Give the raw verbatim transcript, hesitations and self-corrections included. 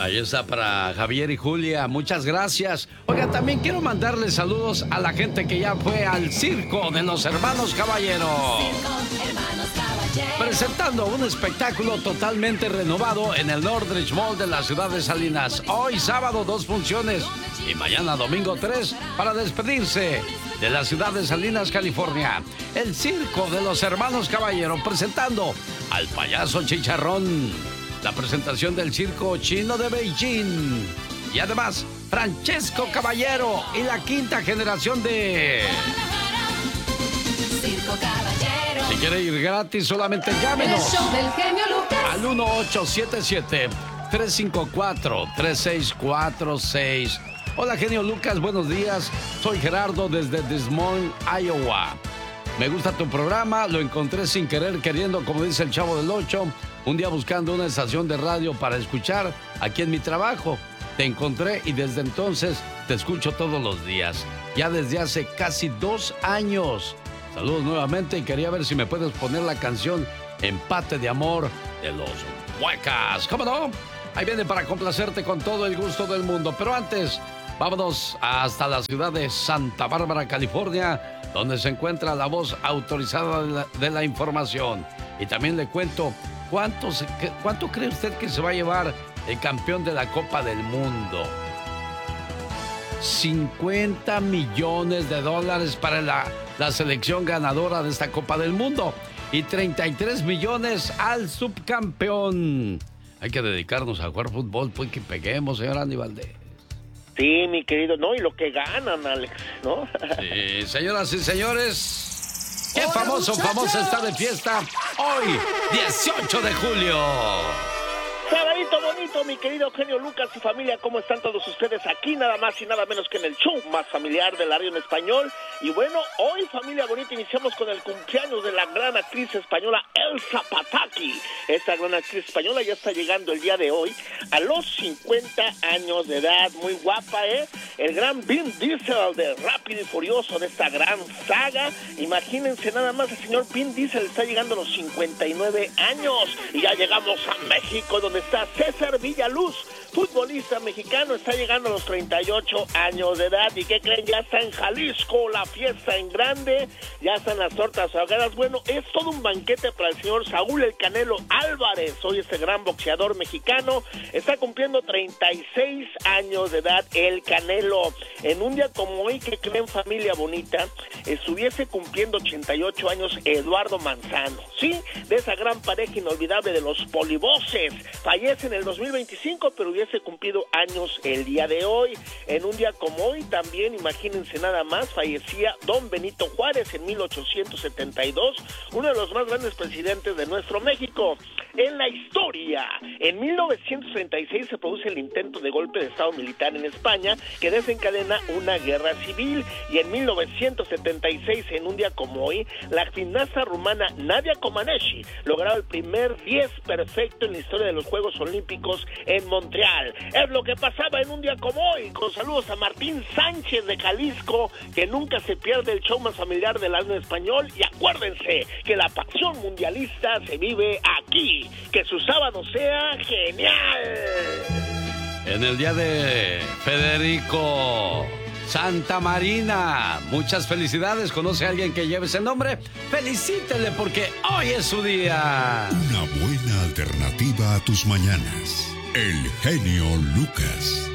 Ahí está para Javier y Julia, muchas gracias. Oiga, también quiero mandarles saludos a la gente que ya fue al Circo de los Hermanos Caballero. Circo, Hermanos Caballero. Presentando un espectáculo totalmente renovado en el Northridge Mall de la ciudad de Salinas. Hoy sábado dos funciones y mañana domingo tres para despedirse de la ciudad de Salinas, California. El Circo de los Hermanos Caballero presentando al Payaso Chicharrón. La presentación del Circo Chino de Beijing. Y además, Francesco Caballero y la quinta generación de... Circo Caballero. Si quiere ir gratis, solamente llámenos. El show del genio Lucas. Al uno ocho siete siete, tres cinco cuatro, tres seis cuatro seis. Hola, genio Lucas, buenos días. Soy Gerardo desde Des Moines, Iowa. Me gusta tu programa, lo encontré sin querer queriendo, como dice el Chavo del Ocho. Un día buscando una estación de radio para escuchar aquí en mi trabajo. Te encontré y desde entonces te escucho todos los días. Ya desde hace casi dos años. Saludos nuevamente y quería ver si me puedes poner la canción Empate de Amor de los Huecas. ¿Cómo no? Ahí viene para complacerte con todo el gusto del mundo. Pero antes, vámonos hasta la ciudad de Santa Bárbara, California, donde se encuentra la voz autorizada de la, de la información. Y también le cuento... ¿Cuánto, se, ¿Cuánto cree usted que se va a llevar el campeón de la Copa del Mundo? cincuenta millones de dólares para la, la selección ganadora de esta Copa del Mundo y treinta y tres millones al subcampeón. Hay que dedicarnos a jugar fútbol, pues que peguemos, señor Andy Valdés. Sí, mi querido, no, y lo que ganan, Alex, ¿no? Sí, señoras y señores... ¡Qué famoso, famosa está de fiesta hoy, dieciocho de julio! Sabadito bonito, mi querido genio Lucas y familia, ¿cómo están todos ustedes? Aquí nada más y nada menos que en el show más familiar de la radio en español. Y bueno, hoy, familia bonita, iniciamos con el cumpleaños de la gran actriz española Elsa Pataky. Esta gran actriz española ya está llegando el día de hoy a los cincuenta años de edad. Muy guapa, ¿eh? El gran Vin Diesel de Rápido y Furioso de esta gran saga. Imagínense nada más, el señor Vin Diesel está llegando a los cincuenta y nueve años. Y ya llegamos a México, donde está César Villaluz, futbolista mexicano, está llegando a los treinta y ocho años de edad. ¿Y qué creen? Ya está en Jalisco, la fiesta en grande, ya están las tortas ahogadas. Bueno, es todo un banquete para el señor Saúl El Canelo Álvarez. Hoy este gran boxeador mexicano está cumpliendo treinta y seis años de edad. El Canelo, en un día como hoy, ¿qué creen, familia bonita? Estuviese cumpliendo ochenta y ocho años Eduardo Manzano, ¿sí? De esa gran pareja inolvidable de los polivoces. Fallece en el dos mil veinticinco, pero hubiese cumplido años el día de hoy. En un día como hoy también, imagínense nada más, fallecía don Benito Juárez en mil ochocientos setenta y dos, uno de los más grandes presidentes de nuestro México. En la historia, en mil novecientos treinta y seis se produce el intento de golpe de estado militar en España que desencadena una guerra civil, y en mil novecientos setenta y seis, en un día como hoy, la gimnasta rumana Nadia Comaneci lograba el primer diez perfecto en la historia de los Juegos Olímpicos en Montreal. Es lo que pasaba en un día como hoy. Con saludos a Martín Sánchez de Jalisco, que nunca se pierde el show más familiar del año español. Y acuérdense que la pasión mundialista se vive aquí. Que su sábado sea genial. En el día de Federico Santa Marina, muchas felicidades. ¿Conoce a alguien que lleve ese nombre? Felicítele porque hoy es su día. Una buena alternativa a tus mañanas. El genio Lucas.